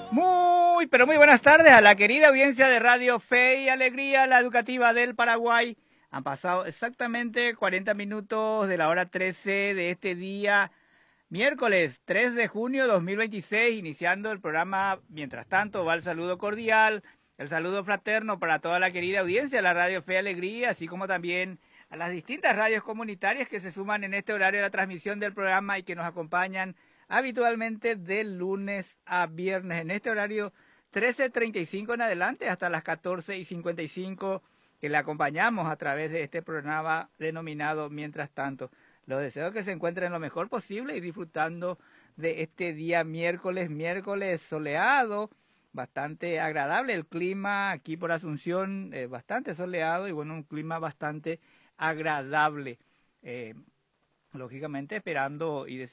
Pero muy buenas tardes a la querida audiencia de Radio Fe y Alegría, la educativa del Paraguay. Han pasado exactamente 40 minutos de la hora 13 de este día, miércoles 3 de junio de 2026, iniciando el programa. Mientras tanto, va el saludo cordial, el saludo fraterno para toda la querida audiencia de la Radio Fe y Alegría, así como también a las distintas radios comunitarias que se suman en este horario de la transmisión del programa y que nos acompañan habitualmente de lunes a viernes en este horario 13:35 en adelante hasta las 14:55 que le acompañamos a través de este programa denominado Mientras Tanto. Los deseo que se encuentren lo mejor posible y disfrutando de este día miércoles soleado, bastante agradable el clima aquí por Asunción, bastante soleado y bueno, un clima bastante agradable. Lógicamente esperando y